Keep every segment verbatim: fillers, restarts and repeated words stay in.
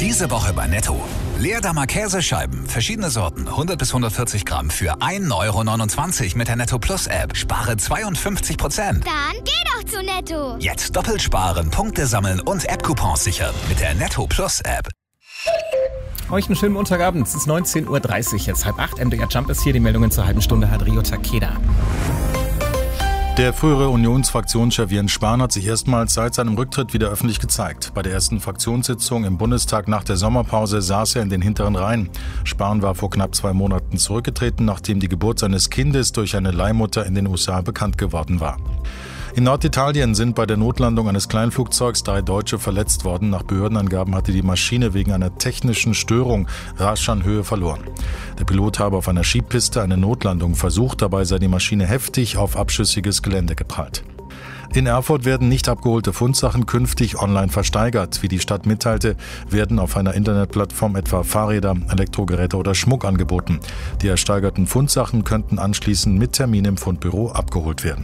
Diese Woche bei Netto. Leerdammer Käsescheiben, verschiedene Sorten, hundert bis hundertvierzig Gramm für ein Euro neunundzwanzig mit der Netto Plus App. Spare zweiundfünfzig Prozent. Dann geh doch zu Netto. Jetzt doppelt sparen, Punkte sammeln und App-Coupons sichern mit der Netto Plus App. Euch einen schönen Montagabend. Es ist neunzehn Uhr dreißig, jetzt halb acht. M D R Jump ist hier. Die Meldungen zur halben Stunde hat Rio Takeda. Der frühere Unionsfraktionschef Jens Spahn hat sich erstmals seit seinem Rücktritt wieder öffentlich gezeigt. Bei der ersten Fraktionssitzung im Bundestag nach der Sommerpause saß er in den hinteren Reihen. Spahn war vor knapp zwei Monaten zurückgetreten, nachdem die Geburt seines Kindes durch eine Leihmutter in den U S A bekannt geworden war. In Norditalien sind bei der Notlandung eines Kleinflugzeugs drei Deutsche verletzt worden. Nach Behördenangaben hatte die Maschine wegen einer technischen Störung rasch an Höhe verloren. Der Pilot habe auf einer Skipiste eine Notlandung versucht, dabei sei die Maschine heftig auf abschüssiges Gelände geprallt. In Erfurt werden nicht abgeholte Fundsachen künftig online versteigert. Wie die Stadt mitteilte, werden auf einer Internetplattform etwa Fahrräder, Elektrogeräte oder Schmuck angeboten. Die ersteigerten Fundsachen könnten anschließend mit Termin im Fundbüro abgeholt werden.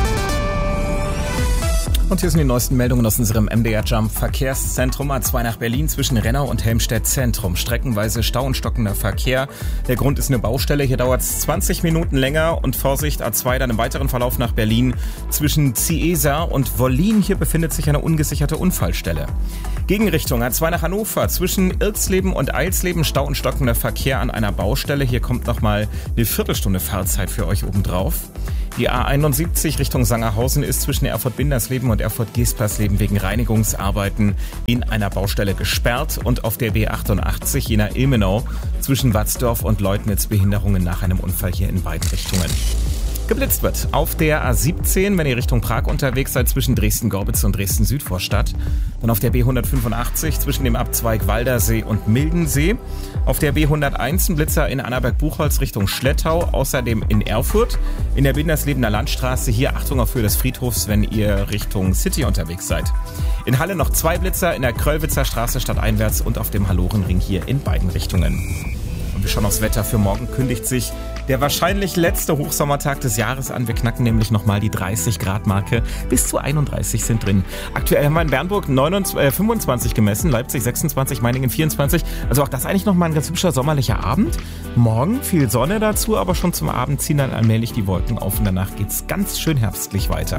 Und hier sind die neuesten Meldungen aus unserem M D R Jump Verkehrszentrum. A zwei nach Berlin zwischen Rennau und Helmstedt Zentrum. Streckenweise Stau und stockender Verkehr. Der Grund ist eine Baustelle. Hier dauert es zwanzig Minuten länger. Und Vorsicht, A zwei dann im weiteren Verlauf nach Berlin zwischen Ciesa und Wollin. Hier befindet sich eine ungesicherte Unfallstelle. Gegenrichtung A zwei nach Hannover zwischen Irxleben und Eilsleben. Stau und stockender Verkehr an einer Baustelle. Hier kommt nochmal eine Viertelstunde Fahrzeit für euch obendrauf. Die A einundsiebzig Richtung Sangerhausen ist zwischen Erfurt-Bindersleben und Erfurt-Geßpersleben wegen Reinigungsarbeiten in einer Baustelle gesperrt. Und auf der B achtundachtzig Jena-Ilmenau zwischen Watzdorf und Leutnitz Behinderungen nach einem Unfall hier in beiden Richtungen. Geblitzt wird auf der A siebzehn, wenn ihr Richtung Prag unterwegs seid, zwischen Dresden-Gorbitz und Dresden-Südvorstadt. Dann auf der B hundertfünfundachtzig zwischen dem Abzweig Waldersee und Mildensee. Auf der B hunderteins ein Blitzer in Annaberg-Buchholz Richtung Schlettau. Außerdem in Erfurt. In der Binderslebener Landstraße hier Achtung auf Höhe des Friedhofs, wenn ihr Richtung City unterwegs seid. In Halle noch zwei Blitzer in der Kröllwitzer Straße stadteinwärts und auf dem Hallorenring hier in beiden Richtungen. Und wir schauen aufs Wetter. Für morgen kündigt sich der wahrscheinlich letzte Hochsommertag des Jahres an. Wir knacken nämlich nochmal die dreißig Grad Marke. Bis zu einunddreißig sind drin. Aktuell haben wir in Bernburg neunundzwanzig, äh, fünfundzwanzig gemessen, Leipzig sechsundzwanzig, Meiningen vierundzwanzig. Also auch das eigentlich nochmal ein ganz hübscher sommerlicher Abend. Morgen viel Sonne dazu, aber schon zum Abend ziehen dann allmählich die Wolken auf und danach geht's ganz schön herbstlich weiter.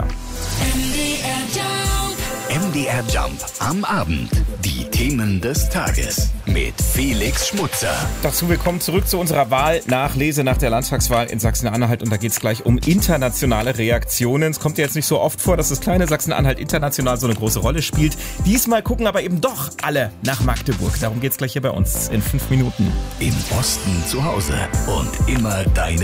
M D R Jump am Abend. Die Themen des Tages mit Felix Schmutzer. Dazu willkommen zurück zu unserer Wahlnachlese nach der Landtagswahl in Sachsen-Anhalt. Und da geht es gleich um internationale Reaktionen. Es kommt ja jetzt nicht so oft vor, dass das kleine Sachsen-Anhalt international so eine große Rolle spielt. Diesmal gucken aber eben doch alle nach Magdeburg. Darum geht es gleich hier bei uns in fünf Minuten. Im Osten zu Hause und immer deine